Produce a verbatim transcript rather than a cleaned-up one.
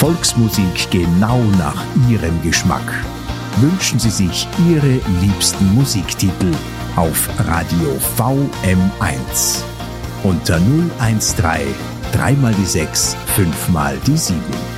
Volksmusik genau nach Ihrem Geschmack. Wünschen Sie sich Ihre liebsten Musiktitel auf Radio V M eins. Unter null eins drei, drei mal die sechs, fünf mal die sieben.